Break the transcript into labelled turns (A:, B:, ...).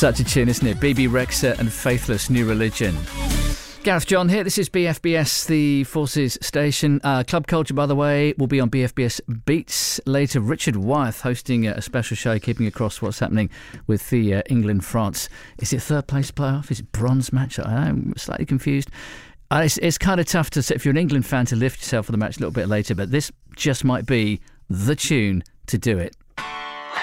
A: Such a tune, isn't it? BB Rexha and Faithless New Religion. Gareth John here. This is BFBS, the Forces station. Club Culture, by the way, will be on BFBS Beats later. Richard Wyeth hosting a special show, keeping across what's happening with the England-France. Is it third place playoff? Is it bronze match? I'm slightly confused. It's kind of tough to say, if you're an England fan, to lift yourself for the match a little bit later, but this just might be the tune to do it.